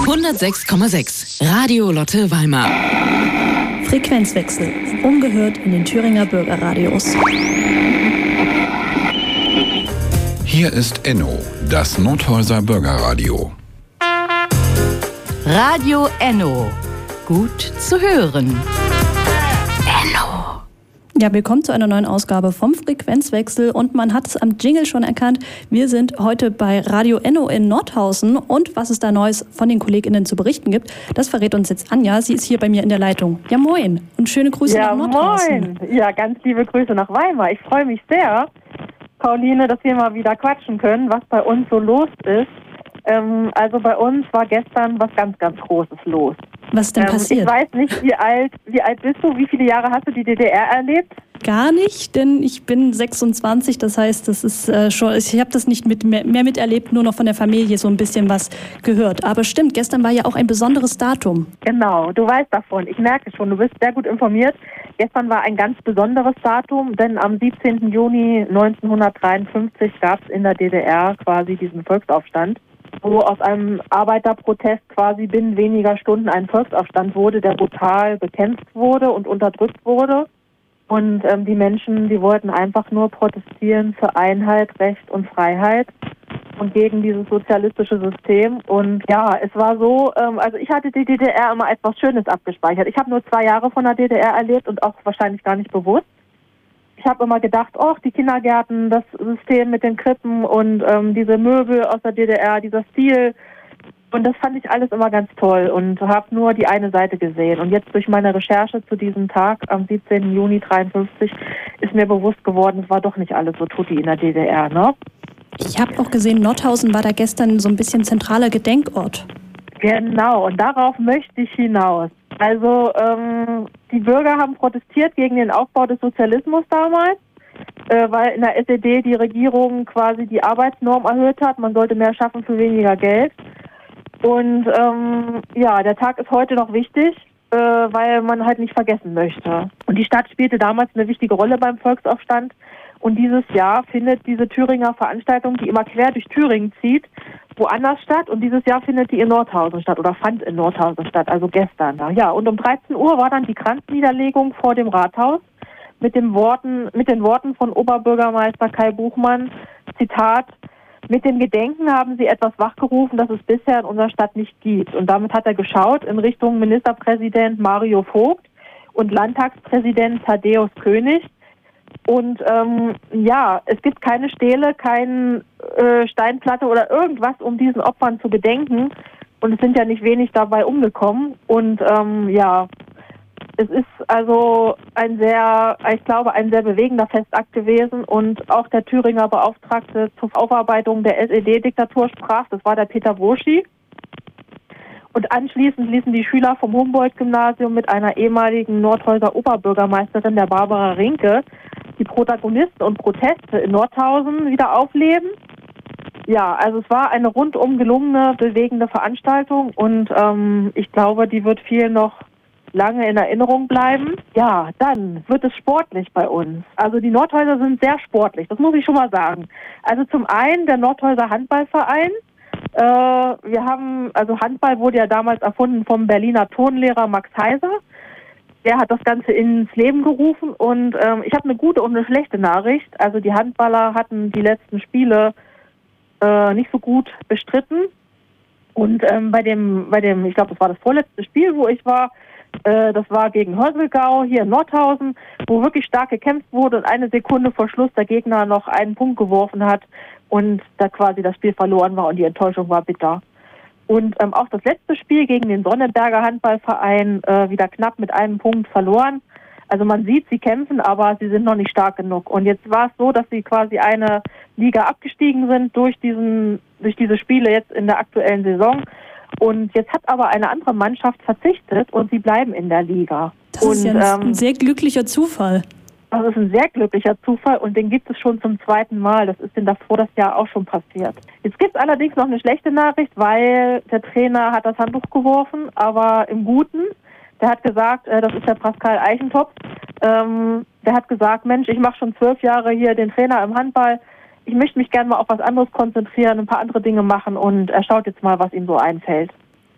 106,6 Radio Lotte Weimar. Frequenzwechsel. Ungehört in den Thüringer Bürgerradios. Hier ist Enno, das Nothäuser Bürgerradio. Radio Enno. Gut zu hören. Enno. Ja, willkommen zu einer neuen Ausgabe vom Frequenzwechsel und man hat es am Jingle schon erkannt, wir sind heute bei Radio Enno in Nordhausen und was es da Neues von den KollegInnen zu berichten gibt, das verrät uns jetzt Anja, sie ist hier bei mir in der Leitung. Ja, moin und schöne Grüße nach Nordhausen. Moin, ja, ganz liebe Grüße nach Weimar. Ich freue mich sehr, Pauline, dass wir mal wieder quatschen können, was bei uns so los ist. Also bei uns war gestern was ganz, ganz Großes los. Was ist denn passiert? Ich weiß nicht, wie alt bist du? Wie viele Jahre hast du die DDR erlebt? Gar nicht, denn ich bin 26, das heißt, das ist schon, ich habe das nicht mehr miterlebt, nur noch von der Familie so ein bisschen was gehört. Aber stimmt, gestern war ja auch ein besonderes Datum. Genau, du weißt davon. Ich merke schon, du bist sehr gut informiert. Gestern war ein ganz besonderes Datum, denn am 17. Juni 1953 gab es in der DDR quasi diesen Volksaufstand, wo aus einem Arbeiterprotest quasi binnen weniger Stunden ein Volksaufstand wurde, der brutal bekämpft wurde und unterdrückt wurde. Und die Menschen, die wollten einfach nur protestieren für Einheit, Recht und Freiheit und gegen dieses sozialistische System. Und ja, es war so, also ich hatte die DDR immer etwas Schönes abgespeichert. Ich habe nur 2 Jahre von der DDR erlebt und auch wahrscheinlich gar nicht bewusst. Ich habe immer gedacht, die Kindergärten, das System mit den Krippen und diese Möbel aus der DDR, dieser Stil. Und das fand ich alles immer ganz toll und habe nur die eine Seite gesehen. Und jetzt durch meine Recherche zu diesem Tag am 17. Juni 1953 ist mir bewusst geworden, es war doch nicht alles so tutti in der DDR, ne? Ich habe auch gesehen, Nordhausen war da gestern so ein bisschen zentraler Gedenkort. Genau, und darauf möchte ich hinaus. Also die Bürger haben protestiert gegen den Aufbau des Sozialismus damals, weil in der SED die Regierung quasi die Arbeitsnorm erhöht hat. Man sollte mehr schaffen für weniger Geld. Und der Tag ist heute noch wichtig, weil man halt nicht vergessen möchte. Und die Stadt spielte damals eine wichtige Rolle beim Volksaufstand. Und dieses Jahr findet diese Thüringer Veranstaltung, die immer quer durch Thüringen zieht, woanders statt. Und dieses Jahr findet die in Nordhausen statt oder fand in Nordhausen statt, also gestern. Ja, und um 13 Uhr war dann die Kranzniederlegung vor dem Rathaus mit den Worten von Oberbürgermeister Kai Buchmann, Zitat: Mit dem Gedenken haben Sie etwas wachgerufen, das es bisher in unserer Stadt nicht gibt. Und damit hat er geschaut in Richtung Ministerpräsident Mario Vogt und Landtagspräsident Thaddäus König. Und es gibt keine Stele, keine Steinplatte oder irgendwas, um diesen Opfern zu gedenken. Und es sind ja nicht wenig dabei umgekommen. Und es ist also ein sehr bewegender Festakt gewesen. Und auch der Thüringer Beauftragte zur Aufarbeitung der SED-Diktatur sprach, das war der Peter Burschi. Und anschließend ließen die Schüler vom Humboldt-Gymnasium mit einer ehemaligen Nordhäuser Oberbürgermeisterin, der Barbara Rinke, die Protagonisten und Proteste in Nordhausen wieder aufleben. Ja, also es war eine rundum gelungene, bewegende Veranstaltung und ich glaube, die wird vielen noch lange in Erinnerung bleiben. Ja, dann wird es sportlich bei uns. Also die Nordhäuser sind sehr sportlich, das muss ich schon mal sagen. Also zum einen der Nordhäuser Handballverein. Handball wurde ja damals erfunden vom Berliner Turnlehrer Max Heiser. Der hat das Ganze ins Leben gerufen und ich habe eine gute und eine schlechte Nachricht. Also die Handballer hatten die letzten Spiele nicht so gut bestritten und bei dem, ich glaube, das war das vorletzte Spiel, wo ich war, das war gegen Höselgau hier in Nordhausen, wo wirklich stark gekämpft wurde und eine Sekunde vor Schluss der Gegner noch einen Punkt geworfen hat und da quasi das Spiel verloren war und die Enttäuschung war bitter. Und auch das letzte Spiel gegen den Sonneberger Handballverein wieder knapp mit einem Punkt verloren. Also man sieht, sie kämpfen, aber sie sind noch nicht stark genug. Und jetzt war es so, dass sie quasi eine Liga abgestiegen sind durch diese Spiele jetzt in der aktuellen Saison. Und jetzt hat aber eine andere Mannschaft verzichtet und sie bleiben in der Liga. Das ist ja ein sehr glücklicher Zufall. Das ist ein sehr glücklicher Zufall und den gibt es schon zum 2. Mal. Das ist denn davor das Jahr auch schon passiert. Jetzt gibt es allerdings noch eine schlechte Nachricht, weil der Trainer hat das Handtuch geworfen, aber im Guten. Der hat gesagt, das ist der Pascal Eichentopf, der hat gesagt, Mensch, ich mache schon 12 Jahre hier den Trainer im Handball. Ich möchte mich gerne mal auf was anderes konzentrieren, ein paar andere Dinge machen und er schaut jetzt mal, was ihm so einfällt.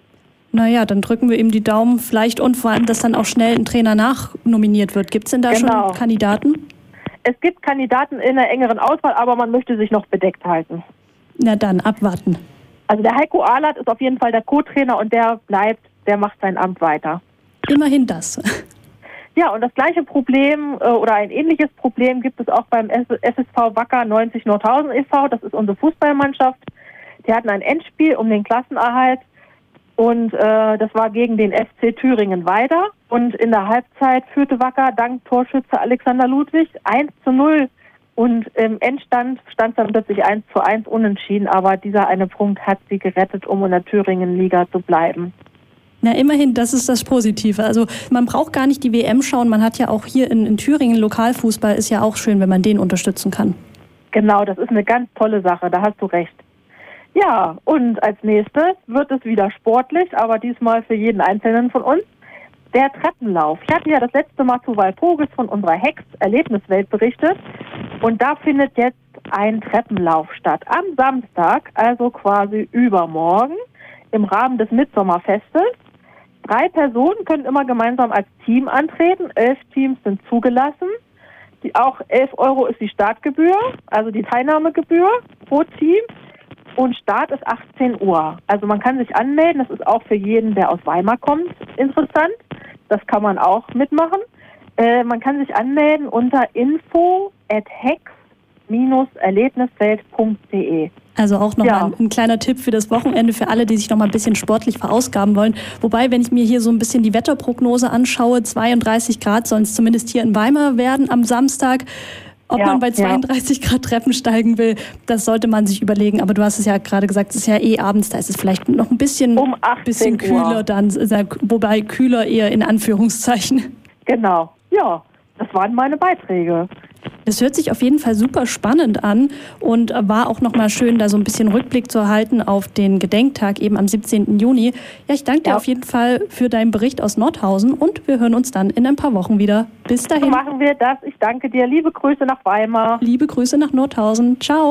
Naja, dann drücken wir ihm die Daumen vielleicht und vor allem, dass dann auch schnell ein Trainer nachnominiert wird. Gibt es denn da schon Kandidaten? Es gibt Kandidaten in der engeren Auswahl, aber man möchte sich noch bedeckt halten. Na dann, abwarten. Also der Heiko Ahlert ist auf jeden Fall der Co-Trainer und der macht sein Amt weiter. Immerhin das. Ja, und das gleiche Problem oder ein ähnliches Problem gibt es auch beim SSV Wacker 90 Nordhausen e.V., das ist unsere Fußballmannschaft. Die hatten ein Endspiel um den Klassenerhalt. Und das war gegen den FC Thüringen Weida. Und in der Halbzeit führte Wacker dank Torschütze Alexander Ludwig 1:0. Und im Endstand stand dann plötzlich 1:1 unentschieden. Aber dieser eine Punkt hat sie gerettet, um in der Thüringen-Liga zu bleiben. Na, immerhin, das ist das Positive. Also man braucht gar nicht die WM schauen. Man hat ja auch hier in Thüringen Lokalfußball. Ist ja auch schön, wenn man den unterstützen kann. Genau, das ist eine ganz tolle Sache. Da hast du recht. Ja, und als nächstes wird es wieder sportlich, aber diesmal für jeden Einzelnen von uns, der Treppenlauf. Ich hatte ja das letzte Mal zu Walpurgis von unserer Hex-Erlebniswelt berichtet und da findet jetzt ein Treppenlauf statt. Am Samstag, also quasi übermorgen, im Rahmen des Mitsommerfestes. 3 Personen können immer gemeinsam als Team antreten, 11 Teams sind zugelassen. Auch 11 € ist die Startgebühr, also die Teilnahmegebühr pro Team. Und Start ist 18 Uhr. Also man kann sich anmelden. Das ist auch für jeden, der aus Weimar kommt, interessant. Das kann man auch mitmachen. Man kann sich anmelden unter info@hex-erlebniswelt.de. Also auch nochmal ein kleiner Tipp für das Wochenende für alle, die sich nochmal ein bisschen sportlich verausgaben wollen. Wobei, wenn ich mir hier so ein bisschen die Wetterprognose anschaue, 32 Grad sollen es zumindest hier in Weimar werden am Samstag. Ob man bei 32 Grad Treppen steigen will, das sollte man sich überlegen. Aber du hast es ja gerade gesagt, es ist ja abends, da ist es vielleicht noch ein bisschen, bisschen kühler dann, wobei kühler eher in Anführungszeichen. Genau, ja, das waren meine Beiträge. Das hört sich auf jeden Fall super spannend an und war auch nochmal schön, da so ein bisschen Rückblick zu erhalten auf den Gedenktag eben am 17. Juni. Ja, ich danke dir auf jeden Fall für deinen Bericht aus Nordhausen und wir hören uns dann in ein paar Wochen wieder. Bis dahin. So machen wir das. Ich danke dir. Liebe Grüße nach Weimar. Liebe Grüße nach Nordhausen. Ciao.